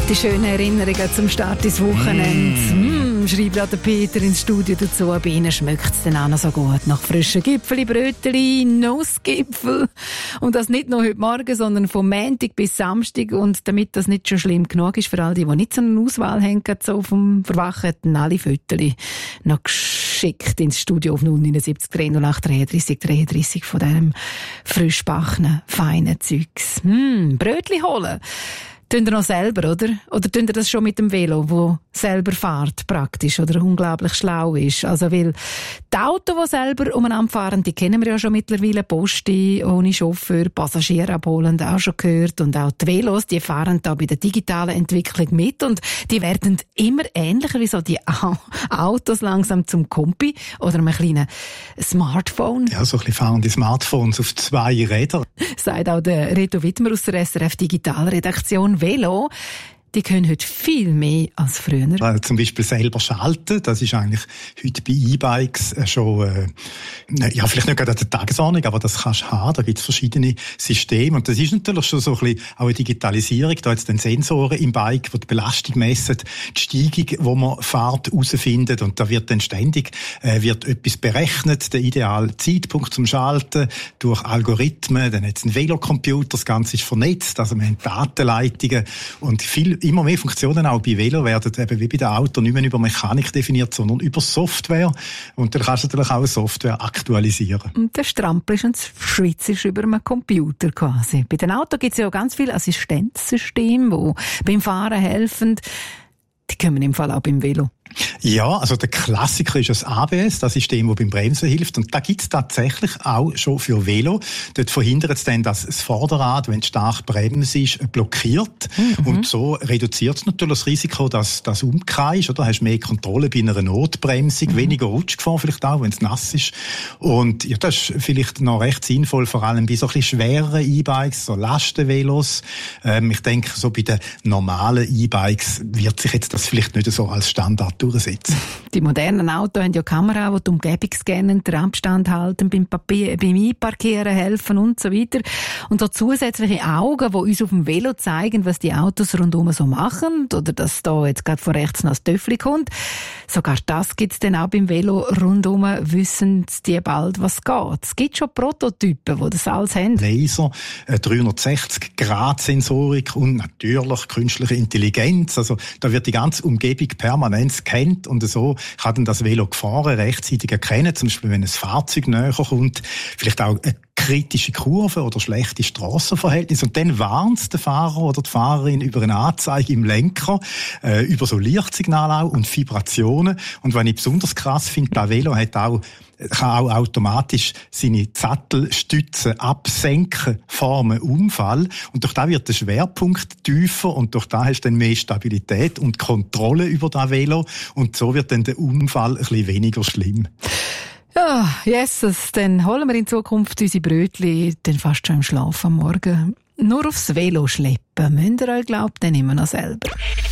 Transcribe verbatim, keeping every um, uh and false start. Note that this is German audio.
Die schönen Erinnerungen zum Start des Wochenendes. Mm. Mm, schreibt ja der Peter ins Studio dazu. Bei Ihnen schmeckt es dann auch noch so gut. Nach frischen Gipfeli, Bröteli, Nussgipfel. Und das nicht nur heute Morgen, sondern vom Montag bis Samstag. Und damit das nicht schon schlimm genug ist für all die, die nicht so eine Auswahl haben, so vom Verwachen, dann alle Fötterli noch geschickt ins Studio auf null neun sieben drei null acht dreiunddreissig dreiunddreissig von diesem frischbackenen, feinen Zeugs. Mm, Brötli holen. Tun ihr noch selber, oder? Oder tun ihr das schon mit dem Velo, wo selber fährt, praktisch, oder unglaublich schlau ist? Also, weil die Autos, die selber umeinander fahren, die kennen wir ja schon mittlerweile. Posti, ohne Chauffeur, Passagier abholen, auch schon gehört. Und auch die Velos, die fahren da bei der digitalen Entwicklung mit. Und die werden immer ähnlicher, wie so die Autos langsam zum Kompi oder einem kleinen Smartphone. Ja, so ein bisschen fahrende Smartphones auf zwei Rädern. Sagt auch der Reto Wittmer aus der S R F Digitalredaktion. Velo, die können heute viel mehr als früher. Weil zum Beispiel selber schalten, das ist eigentlich heute bei E-Bikes schon, äh, ja, vielleicht nicht gerade an der Tagesordnung, aber das kannst du haben. Da gibt es verschiedene Systeme. Und das ist natürlich schon so ein bisschen auch eine Digitalisierung. Da jetzt den Sensoren im Bike, die die Belastung messen, die Steigung, wo man fährt, herausfindet. Und da wird dann ständig, äh, wird etwas berechnet, der ideale Zeitpunkt zum Schalten, durch Algorithmen. Dann hat es einen Velocomputer, das Ganze ist vernetzt, also wir haben Datenleitungen und viel immer mehr Funktionen auch bei Velo werden eben wie bei den Autos nicht mehr über Mechanik definiert, sondern über Software. Und dann kannst du natürlich auch eine Software aktualisieren. Und der Strampel ist ein Schweizer über einem Computer quasi. Bei den Autos gibt es ja auch ganz viele Assistenzsysteme, die beim Fahren helfen. Die kommen im Fall auch beim Velo. Ja, also der Klassiker ist das A B S, das System, das beim Bremsen hilft. Und da gibt's tatsächlich auch schon für Velo. Dort verhindert es dann, dass das Vorderrad, wenn es stark bremst ist, blockiert. Mhm. Und so reduziert es natürlich das Risiko, dass das umkreist. Oder hast mehr Kontrolle bei einer Notbremsung, mhm. weniger Rutschgefahr vielleicht auch, wenn es nass ist. Und ja, das ist vielleicht noch recht sinnvoll, vor allem bei so ein bisschen schwereren E-Bikes, so Lastenvelos. Ähm, ich denke, so bei den normalen E-Bikes wird sich jetzt das vielleicht nicht so als Standard durchsetzen. Die modernen Autos haben ja Kameras, die die Umgebung scannen, den Abstand halten, beim, Papier, beim Einparkieren helfen und so weiter. Und so zusätzliche Augen, die uns auf dem Velo zeigen, was die Autos rundum so machen oder dass da jetzt gerade von rechts noch das Töffli kommt. Sogar das gibt es dann auch beim Velo rundum, wissen die bald, was geht. Es gibt schon Prototypen, die das alles haben. Laser, dreihundertsechzig Grad Sensorik und natürlich künstliche Intelligenz. Also da wird die ganze Umgebung permanent scannt und so kann dann das Velo Gefahren rechtzeitig erkennen, zum Beispiel wenn ein Fahrzeug näher kommt, vielleicht auch eine kritische Kurve oder schlechte Strassenverhältnisse und dann warnt der Fahrer oder die Fahrerin über eine Anzeige im Lenker, äh, über so Lichtsignale auch und Vibrationen. Und was ich besonders krass finde, das Velo hat auch kann auch automatisch seine Sattelstützen absenken vor einem Unfall. Und durch das wird der Schwerpunkt tiefer und durch das hast du dann mehr Stabilität und Kontrolle über das Velo. Und so wird dann der Unfall ein bisschen weniger schlimm. Ja, Jesus, dann holen wir in Zukunft unsere Brötli dann fast schon im Schlaf am Morgen. Nur aufs Velo schleppen müsst ihr euch, glaubt, dann immer noch selber.